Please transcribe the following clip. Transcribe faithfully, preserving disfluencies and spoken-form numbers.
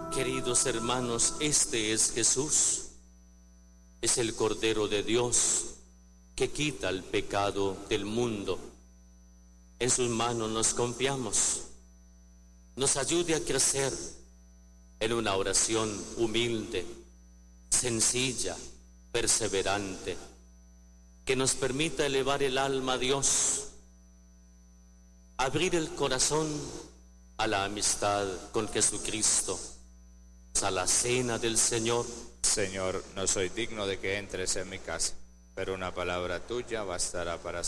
Queridos hermanos, este es Jesús, es el Cordero de Dios que quita el pecado del mundo. En sus manos nos confiamos. Nos ayude a crecer en una oración humilde, sencilla, perseverante, que nos permita elevar el alma a Dios, abrir el corazón a la amistad con Jesucristo, a la cena del Señor. Señor, no soy digno de que entres en mi casa, pero una palabra tuya bastará para